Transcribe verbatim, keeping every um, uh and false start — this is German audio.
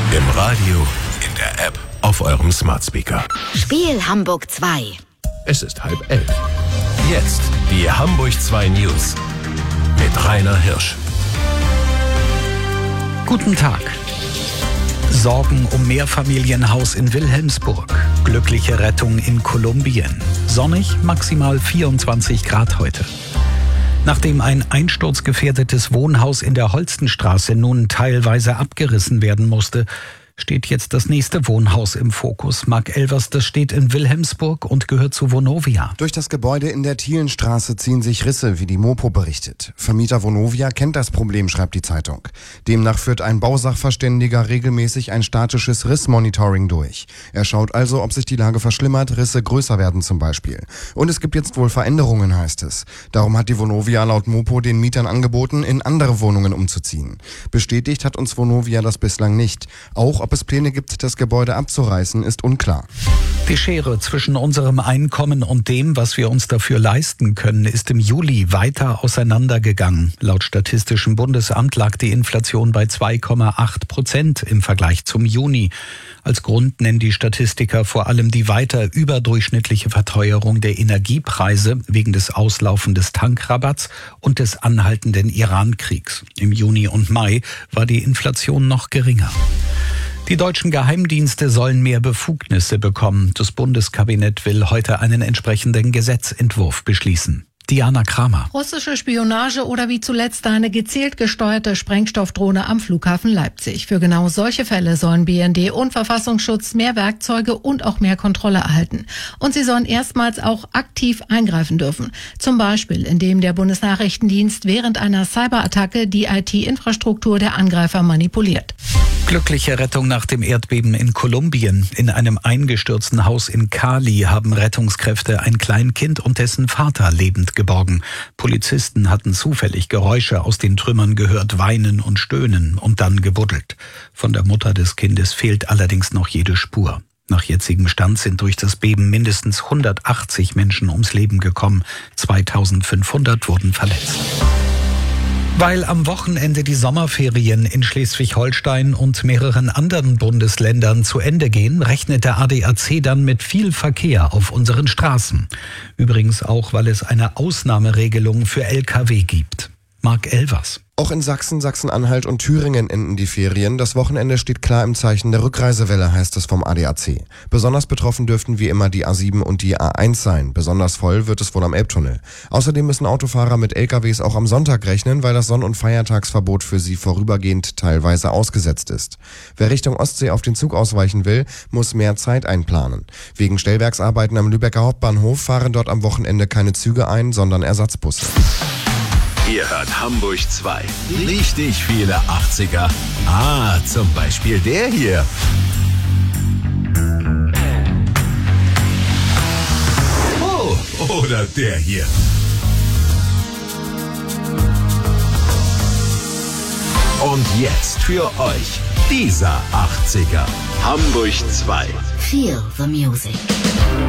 Im Radio, in der App, auf eurem Smart Speaker. Spiel Hamburg zwei. Es ist halb elf. Jetzt die Hamburg zwei News mit Rainer Hirsch. Guten Tag. Sorgen um Mehrfamilienhaus in Wilhelmsburg. Glückliche Rettung in Kolumbien. Sonnig, maximal vierundzwanzig Grad heute. Nachdem ein einsturzgefährdetes Wohnhaus in der Holstenstraße nun teilweise abgerissen werden musste, steht jetzt das nächste Wohnhaus im Fokus. Marc Elvers, das steht in Wilhelmsburg und gehört zu Vonovia. Durch das Gebäude in der Thielenstraße ziehen sich Risse, wie die Mopo berichtet. Vermieter Vonovia kennt das Problem, schreibt die Zeitung. Demnach führt ein Bausachverständiger regelmäßig ein statisches Rissmonitoring durch. Er schaut also, ob sich die Lage verschlimmert, Risse größer werden zum Beispiel. Und es gibt jetzt wohl Veränderungen, heißt es. Darum hat die Vonovia laut Mopo den Mietern angeboten, in andere Wohnungen umzuziehen. Bestätigt hat uns Vonovia das bislang nicht. Auch ob es Pläne gibt, das Gebäude abzureißen, ist unklar. Die Schere zwischen unserem Einkommen und dem, was wir uns dafür leisten können, ist im Juli weiter auseinandergegangen. Laut Statistischem Bundesamt lag die Inflation bei zwei Komma acht Prozent im Vergleich zum Juni. Als Grund nennen die Statistiker vor allem die weiter überdurchschnittliche Verteuerung der Energiepreise wegen des Auslaufen des Tankrabatts und des anhaltenden Iran-Kriegs. Im Juni und Mai war die Inflation noch geringer. Die deutschen Geheimdienste sollen mehr Befugnisse bekommen. Das Bundeskabinett will heute einen entsprechenden Gesetzentwurf beschließen. Diana Kramer. Russische Spionage oder wie zuletzt eine gezielt gesteuerte Sprengstoffdrohne am Flughafen Leipzig. Für genau solche Fälle sollen B N D und Verfassungsschutz mehr Werkzeuge und auch mehr Kontrolle erhalten. Und sie sollen erstmals auch aktiv eingreifen dürfen. Zum Beispiel, indem der Bundesnachrichtendienst während einer Cyberattacke die I T-Infrastruktur der Angreifer manipuliert. Glückliche Rettung nach dem Erdbeben in Kolumbien. In einem eingestürzten Haus in Cali haben Rettungskräfte ein Kleinkind und dessen Vater lebend geborgen. Polizisten hatten zufällig Geräusche aus den Trümmern gehört, weinen und stöhnen und dann gebuddelt. Von der Mutter des Kindes fehlt allerdings noch jede Spur. Nach jetzigem Stand sind durch das Beben mindestens hundertachtzig Menschen ums Leben gekommen. zweitausendfünfhundert wurden verletzt. Weil am Wochenende die Sommerferien in Schleswig-Holstein und mehreren anderen Bundesländern zu Ende gehen, rechnet der A D A C dann mit viel Verkehr auf unseren Straßen. Übrigens auch, weil es eine Ausnahmeregelung für L K W gibt. Marc Elvers. Auch in Sachsen, Sachsen-Anhalt und Thüringen enden die Ferien. Das Wochenende steht klar im Zeichen der Rückreisewelle, heißt es vom A D A C. Besonders betroffen dürften wie immer die A sieben und die A eins sein. Besonders voll wird es wohl am Elbtunnel. Außerdem müssen Autofahrer mit L K Ws auch am Sonntag rechnen, weil das Sonn- und Feiertagsverbot für sie vorübergehend teilweise ausgesetzt ist. Wer Richtung Ostsee auf den Zug ausweichen will, muss mehr Zeit einplanen. Wegen Stellwerksarbeiten am Lübecker Hauptbahnhof fahren dort am Wochenende keine Züge ein, sondern Ersatzbusse. Ihr hört Hamburg zwei. Richtig viele achtziger. Ah, zum Beispiel der hier. Oh, oder der hier. Und jetzt für euch dieser achtziger. Hamburg zwei. Feel the music.